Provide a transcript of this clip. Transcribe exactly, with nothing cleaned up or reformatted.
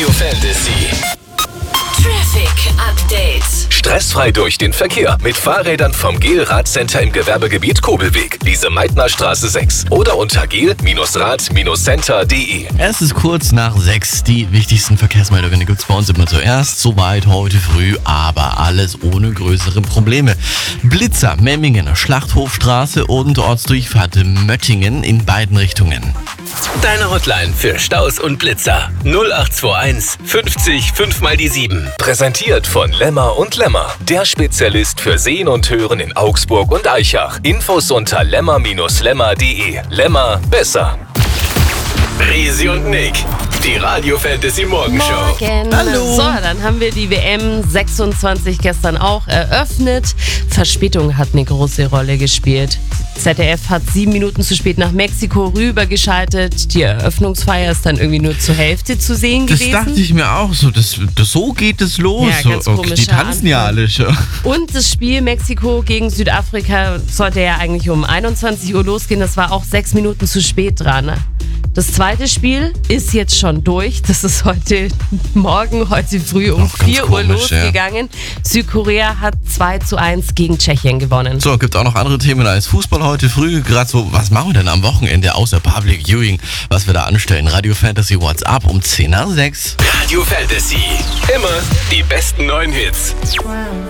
Radio Fantasy. Traffic Update. Stressfrei durch den Verkehr mit Fahrrädern vom Gel Radcenter im Gewerbegebiet Kobelweg, Lise-Meitner-Straße sechs oder unter gel Rad Center punkt de. Es ist kurz nach sechs. Die wichtigsten Verkehrsmeldungen gibt es bei uns immer zuerst. Soweit heute früh, aber alles ohne größere Probleme. Blitzer, Memmingen, Schlachthofstraße und Ortsdurchfahrt Möttingen in beiden Richtungen. Deine Hotline für Staus und Blitzer null acht zwei eins fünfzig fünf mal die sieben. Präsentiert von Lemmer und Lemmer, der Spezialist für Sehen und Hören in Augsburg und Aichach. Infos unter lemmer Lemmer punkt de. Lemmer, besser. Risi und Nick, die Radio Fantasy Morgenshow. Morgen. Hallo. So, dann haben wir die W M sechsundzwanzig gestern auch eröffnet. Verspätung hat eine große Rolle gespielt. Z D F hat sieben Minuten zu spät nach Mexiko rübergeschaltet. Die Eröffnungsfeier ist dann irgendwie nur zur Hälfte zu sehen Das gewesen. dachte ich mir auch so. Das, das, so geht es los. Ja, ganz So, okay, die komischer tanzen ja Anfang. alle schon. Und das Spiel Mexiko gegen Südafrika sollte ja eigentlich um einundzwanzig Uhr losgehen. Das war auch sechs Minuten zu spät dran. Das zweite Spiel ist jetzt schon durch. Das ist heute Morgen, heute früh um Auch ganz vier Uhr komisch, losgegangen. Südkorea hat zwei zu eins gegen Tschechien gewonnen. So, gibt auch noch andere Themen als Fußball heute früh. Gerade so, was machen wir denn am Wochenende außer Public Viewing, was wir da anstellen? Radio Fantasy WhatsApp um zehn nach sechs. Radio Fantasy, immer die besten neuen Hits.